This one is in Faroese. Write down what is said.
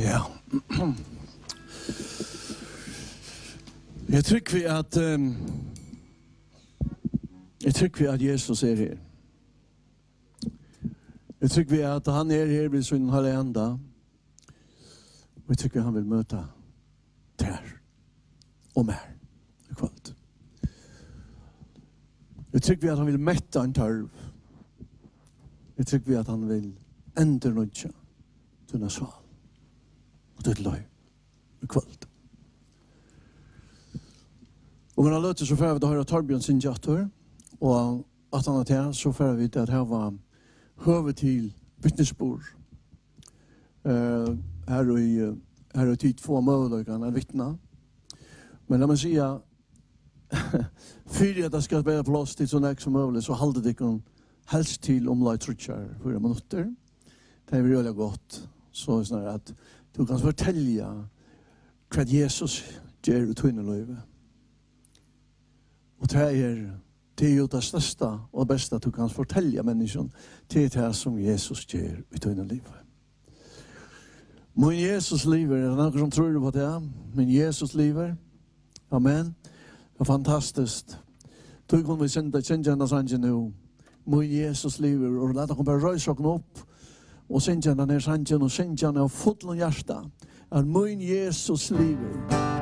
Ja. Jeg tycker at Jesus er her. Jeg tycker at han er her ved sin halve enda. Og jeg tycker han vil møte der og mer i kveld. Jeg tycker at han vil mette en tarv. Jeg tycker at han vil endre noe til en sval. Og det er løy i kveld. Og når han løter så får vi da høre Torbjørn sin jatter, og at han er til, så får vi det at her var høve til vittnesbord. Her er tid få mødløkene vittna. Men la meg si at fyrir at det skal være plass til sånn som mulig, så halde det ikke helst til omlai 3-4 minutter. Det er veldig godt. Så sånn at du kan fortelle hva Jesus gjør ut i livet. Og det er jo det største og beste du kan fortelle mennesken til det som Jesus gjør ut i livet. Min Jesus lever, er det noen som tror på det? Min Jesus lever. Amen. Det er fantastisk. Du kan vi sende denne sangen nå. Min Jesus lever, og la dere bare røyse dere opp, og sende denne sangen, og sende denne av fotlen hjerte. Er min Jesus lever.